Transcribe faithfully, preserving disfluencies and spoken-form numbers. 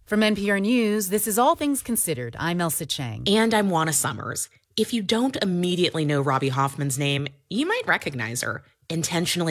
From N P R News, this is All Things Considered. I'm Elsa Chang. And I'm Juana Summers. If you don't immediately know Robbie Hoffman's name, you might recognize her. Intentionally